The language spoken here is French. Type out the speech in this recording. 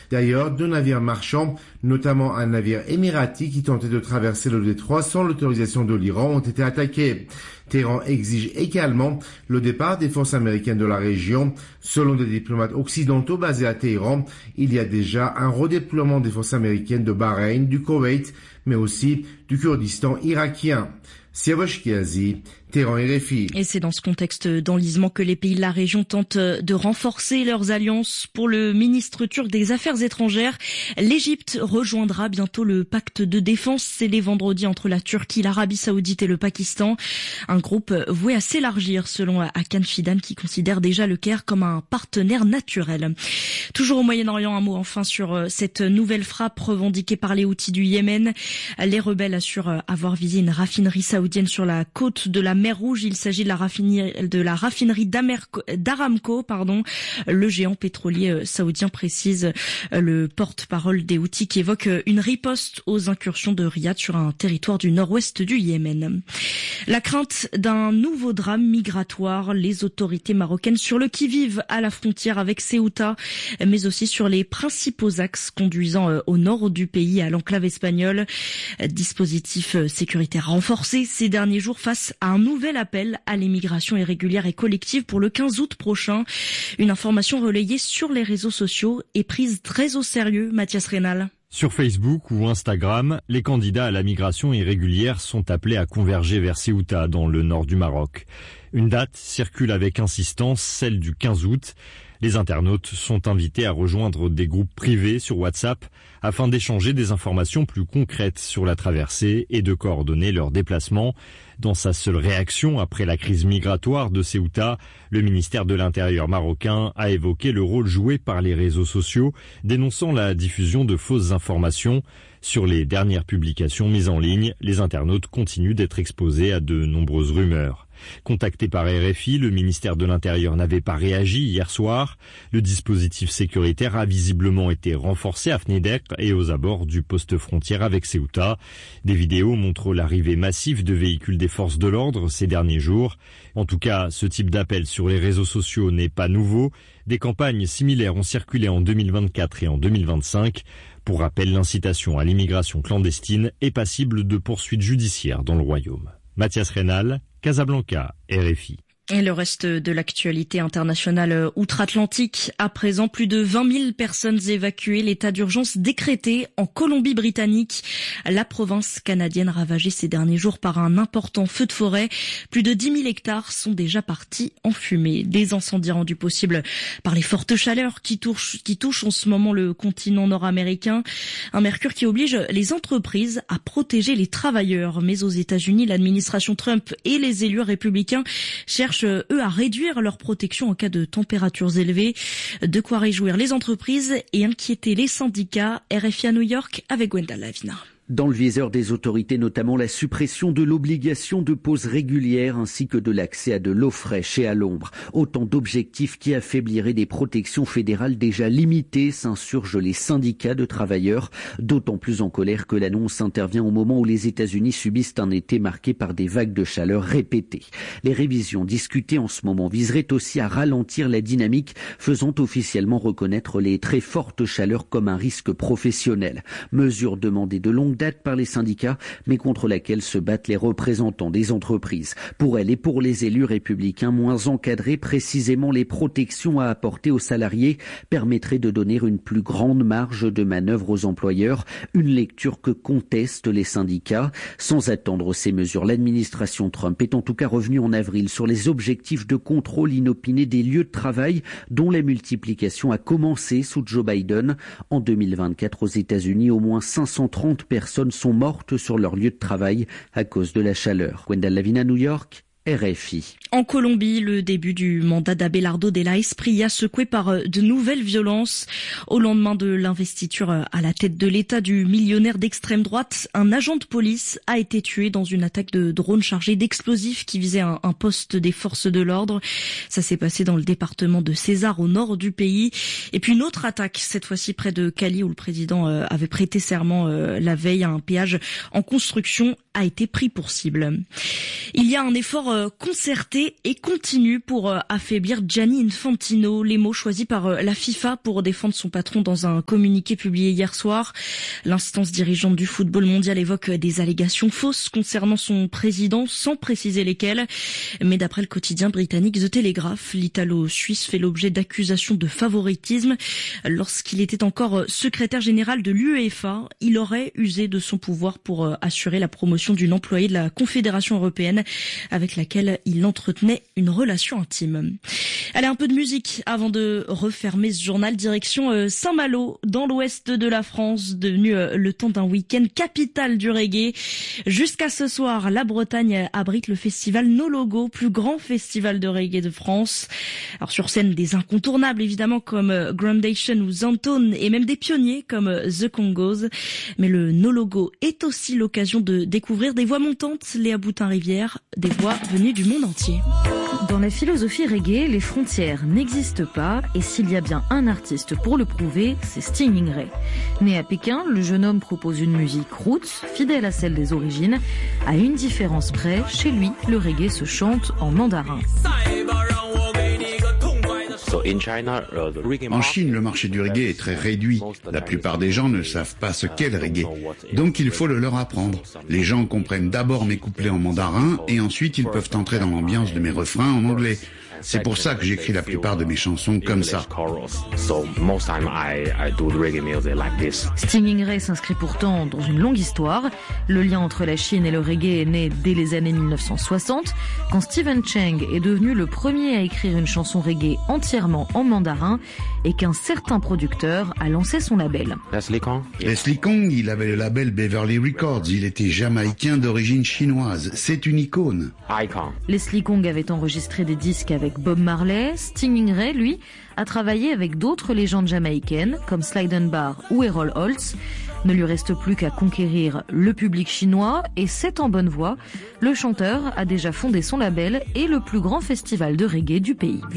D'ailleurs, 2 navires marchands, notamment un navire émirati qui tentait de traverser le détroit sans l'autorisation de l'Iran, ont été attaqués. Téhéran exige également le départ des forces américaines de la région. Selon des diplomates occidentaux basés à Téhéran, il y a déjà un redéploiement des forces américaines de Bahreïn, du Koweït, mais aussi du Kurdistan irakien. Siavash Kiazi, Téhéran RFI. Et c'est dans ce contexte d'enlisement que les pays de la région tentent de renforcer leurs alliances. Pour le ministre turc des Affaires étrangères, l'Égypte rejoindra bientôt le pacte de défense scellé vendredi entre la Turquie, l'Arabie Saoudite et le Pakistan. Un groupe voué à s'élargir selon Hakan Fidan qui considère déjà le Caire comme un partenaire naturel. Toujours au Moyen-Orient, un mot enfin sur cette nouvelle frappe revendiquée par les Houthis du Yémen. Les rebelles assurent avoir visé une raffinerie saoudienne sur la côte de la mer Rouge. Il s'agit de la raffinerie d'Aramco, Le géant pétrolier saoudien, précise le porte-parole des Houthis, qui évoque une riposte aux incursions de Riyad sur un territoire du nord-ouest du Yémen. La crainte d'un nouveau drame migratoire, les autorités marocaines sur le qui-vive à la frontière avec Ceuta, mais aussi sur les principaux axes conduisant au nord du pays, à l'enclave espagnole. Dispositif sécuritaire renforcé ces derniers jours face à un nouvel appel à l'immigration irrégulière et collective pour le 15 août prochain. Une information relayée sur les réseaux sociaux et prise très au sérieux, Mathias Rénal. Sur Facebook ou Instagram, les candidats à la migration irrégulière sont appelés à converger vers Ceuta, dans le nord du Maroc. Une date circule avec insistance, celle du 15 août. Les internautes sont invités à rejoindre des groupes privés sur WhatsApp afin d'échanger des informations plus concrètes sur la traversée et de coordonner leurs déplacements. Dans sa seule réaction après la crise migratoire de Ceuta, le ministère de l'Intérieur marocain a évoqué le rôle joué par les réseaux sociaux, dénonçant la diffusion de fausses informations. Sur les dernières publications mises en ligne, les internautes continuent d'être exposés à de nombreuses rumeurs. Contacté par RFI, le ministère de l'Intérieur n'avait pas réagi hier soir. Le dispositif sécuritaire a visiblement été renforcé à Fnedek et aux abords du poste frontière avec Ceuta. Des vidéos montrent l'arrivée massive de véhicules des forces de l'ordre ces derniers jours. En tout cas, ce type d'appel sur les réseaux sociaux n'est pas nouveau. Des campagnes similaires ont circulé en 2024 et en 2025. Pour rappel, l'incitation à l'immigration clandestine est passible de poursuites judiciaires dans le royaume. Mathias Rénal, Casablanca, RFI. Et le reste de l'actualité internationale outre-Atlantique. À présent, plus de 20 000 personnes évacuées. L'état d'urgence décrété en Colombie-Britannique. La province canadienne ravagée ces derniers jours par un important feu de forêt. Plus de 10 000 hectares sont déjà partis en fumée. Des incendies rendus possibles par les fortes chaleurs qui touchent en ce moment le continent nord-américain. Un mercure qui oblige les entreprises à protéger les travailleurs. Mais aux États-Unis, l'administration Trump et les élus républicains cherchent eux à réduire leur protection en cas de températures élevées. De quoi réjouir les entreprises et inquiéter les syndicats. RFI à New York avec Gwenda Lavina. Dans le viseur des autorités, notamment la suppression de l'obligation de pause régulière ainsi que de l'accès à de l'eau fraîche et à l'ombre. Autant d'objectifs qui affaibliraient des protections fédérales déjà limitées, s'insurgent les syndicats de travailleurs, d'autant plus en colère que l'annonce intervient au moment où les États-Unis subissent un été marqué par des vagues de chaleur répétées. Les révisions discutées en ce moment viseraient aussi à ralentir la dynamique, faisant officiellement reconnaître les très fortes chaleurs comme un risque professionnel. Mesure demandée de longue date par les syndicats, mais contre laquelle se battent les représentants des entreprises. Pour elles et pour les élus républicains moins encadrés, précisément les protections à apporter aux salariés permettraient de donner une plus grande marge de manœuvre aux employeurs, une lecture que contestent les syndicats. Sans attendre ces mesures, l'administration Trump est en tout cas revenue en avril sur les objectifs de contrôle inopiné des lieux de travail, dont la multiplication a commencé sous Joe Biden. En 2024, aux États-Unis, au moins 530 personnes sont mortes sur leur lieu de travail à cause de la chaleur. Gwenda Lavina, New York, RFI. En Colombie, le début du mandat d'Abelardo de la Espriella secoué par de nouvelles violences. Au lendemain de l'investiture à la tête de l'État du millionnaire d'extrême droite, un agent de police a été tué dans une attaque de drone chargé d'explosifs qui visait un poste des forces de l'ordre. Ça s'est passé dans le département de César, au nord du pays. Et puis une autre attaque, cette fois-ci près de Cali, où le président avait prêté serment la veille à un péage en construction a été pris pour cible. Il y a un effort concerté et continu pour affaiblir Gianni Infantino, les mots choisis par la FIFA pour défendre son patron dans un communiqué publié hier soir. L'instance dirigeante du football mondial évoque des allégations fausses concernant son président sans préciser lesquelles. Mais d'après le quotidien britannique The Telegraph, l'Italo-Suisse fait l'objet d'accusations de favoritisme. Lorsqu'il était encore secrétaire général de l'UEFA, il aurait usé de son pouvoir pour assurer la promotion d'une employée de la Confédération européenne avec laquelle il entretenait une relation intime. Allez, un peu de musique avant de refermer ce journal. Direction Saint-Malo, dans l'ouest de la France, devenu le temps d'un week-end capitale du reggae. Jusqu'à ce soir, la Bretagne abrite le festival No Logo, plus grand festival de reggae de France. Alors sur scène, des incontournables évidemment comme Groundation ou Zantone et même des pionniers comme The Congos. Mais le No Logo est aussi l'occasion de découvrir des voix montantes, Léa Boutin-Rivière, des voix venues du monde entier. Dans la philosophie reggae, les frontières n'existent pas et s'il y a bien un artiste pour le prouver, c'est Stinging Ray. Né à Pékin, le jeune homme propose une musique roots, fidèle à celle des origines. À une différence près, chez lui, le reggae se chante en mandarin. En Chine, le marché du reggae est très réduit. La plupart des gens ne savent pas ce qu'est le reggae. Donc il faut le leur apprendre. Les gens comprennent d'abord mes couplets en mandarin et ensuite ils peuvent entrer dans l'ambiance de mes refrains en anglais. C'est pour ça que j'écris la plupart de mes chansons comme ça. Stinging Ray s'inscrit pourtant dans une longue histoire. Le lien entre la Chine et le reggae est né dès les années 1960, quand Stephen Cheng est devenu le premier à écrire une chanson reggae entièrement en mandarin et qu'un certain producteur a lancé son label. Leslie Kong, il avait le label Beverly Records. Il était jamaïcain d'origine chinoise. C'est une icône. Leslie Kong avait enregistré des disques avec Bob Marley. Stinging Ray, lui, a travaillé avec d'autres légendes jamaïcaines comme Sly Dunbar ou Errol Holtz. Ne lui reste plus qu'à conquérir le public chinois et c'est en bonne voie. Le chanteur a déjà fondé son label et le plus grand festival de reggae du pays.